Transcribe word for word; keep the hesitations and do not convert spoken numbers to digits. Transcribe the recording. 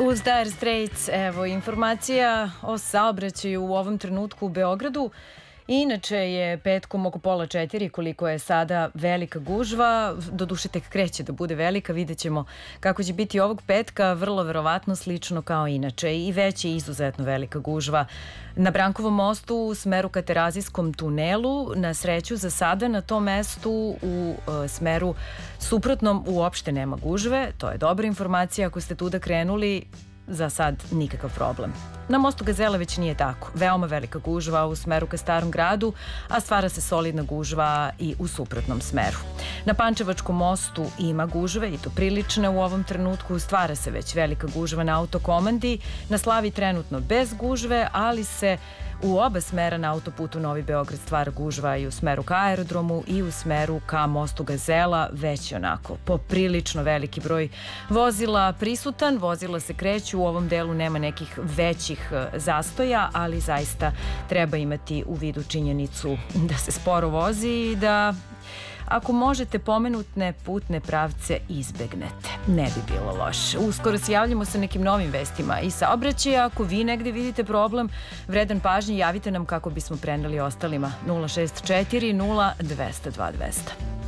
Uz Dire Straits, evo informacija o saobraćaju u ovom trenutku u Beogradu. Inače je petkom oko pola četiri, koliko je sada velika gužva, doduše tek kreće da bude velika, vidjet ćemo kako će biti ovog petka, vrlo verovatno slično kao inače i već je izuzetno velika gužva. Na Brankovom mostu u smeru ka Terazijskom tunelu, na sreću za sada na tom mestu u e, smeru suprotnom uopšte nema gužve, to je dobra informacija ako ste tuda krenuli. Za sad nikakav problem. Na mostu Gazele već nije tako. Veoma velika gužva u smeru ka Starom gradu, a stvara se solidna gužva i u suprotnom smeru. Na Pančevačkom mostu ima gužve i to prilične u ovom trenutku. Stvara se već velika gužva na Autokomandi. Na Slavi trenutno bez gužve, ali se u oba smera na autoputu Novi Beograd stvara gužva i u smeru ka aerodromu i u smeru ka mostu Gazela, već onako poprilično veliki broj vozila prisutan. Vozila se kreću, u ovom delu nema nekih većih zastoja, ali zaista treba imati u vidu činjenicu da se sporo vozi i da ako možete pomenutne putne pravce izbegnete. Ne bi bilo loše. Uskoro se javljamo sa nekim novim vestima i saobraćaja. Ako vi negde vidite problem vredan pažnje, javite nam kako bismo preneli ostalima. nula šest četiri nula dvesta dva dvesta.